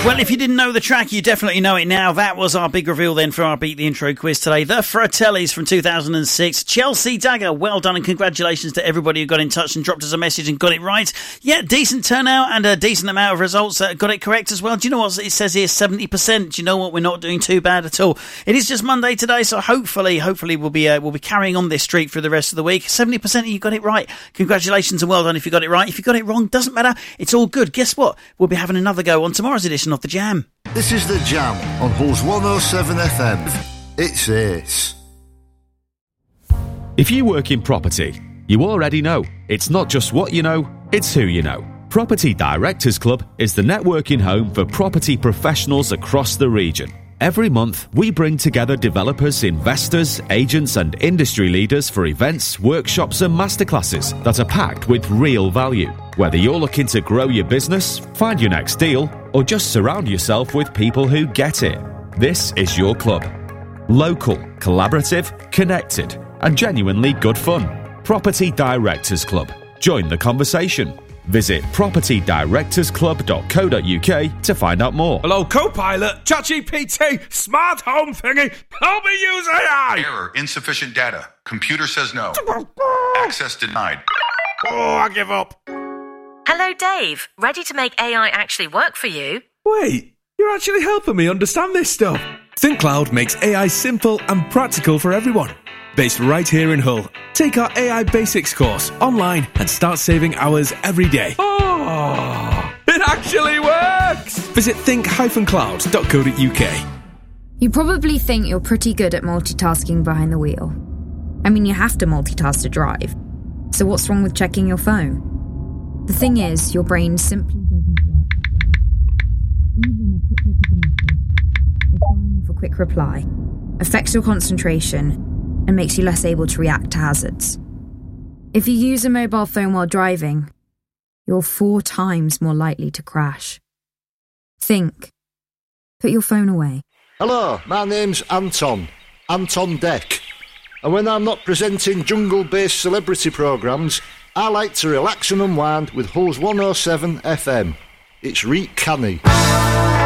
Well, if you didn't know the track, you definitely know it now. That was our big reveal then for our Beat the Intro quiz today. The Fratellis from 2006. Chelsea Dagger, well done and congratulations to everybody who got in touch and dropped us a message and got it right. Yeah, decent turnout and a decent amount of results that got it correct as well. Do you know what it says here? 70%. Do you know what? We're not doing too bad at all. It is just Monday today, so hopefully we'll be carrying on this streak for the rest of the week. 70% of you got it right. Congratulations and well done if you got it right. If you got it wrong, doesn't matter. It's all good. Guess what? We'll be having another go on tomorrow's edition of The Jam. This is The Jam on Pulse 107 FM. It's Ace. If you work in property, you already know it's not just what you know, it's who you know. Property Directors Club is the networking home for property professionals across the region. Every month, we bring together developers, investors, agents and industry leaders for events, workshops and masterclasses that are packed with real value. Whether you're looking to grow your business, find your next deal, or just surround yourself with people who get it, this is your club. Local, collaborative, connected, and genuinely good fun. Property Directors Club. Join the conversation. Visit propertydirectorsclub.co.uk to find out more. Hello, Copilot, ChatGPT, smart home thingy, help me use AI! Error, insufficient data. Computer says no. Access denied. Oh, I give up. Hello, Dave. Ready to make AI actually work for you? Wait, you're actually helping me understand this stuff. ThinkCloud makes AI simple and practical for everyone. Based right here in Hull. Take our AI Basics course online and start saving hours every day. Oh, it actually works! Visit think-cloud.co.uk. You probably think you're pretty good at multitasking behind the wheel. I mean, you have to multitask to drive. So what's wrong with checking your phone? The thing is, your brain simply doesn't work that way. Even a quick look at the message, or firing off a quick reply, affects your concentration and makes you less able to react to hazards. If you use a mobile phone while driving, you're 4 times more likely to crash. Think. Put your phone away. Hello, my name's Anton Deck. And when I'm not presenting jungle-based celebrity programmes, I like to relax and unwind with Hull's 107 FM. It's Reek Canny.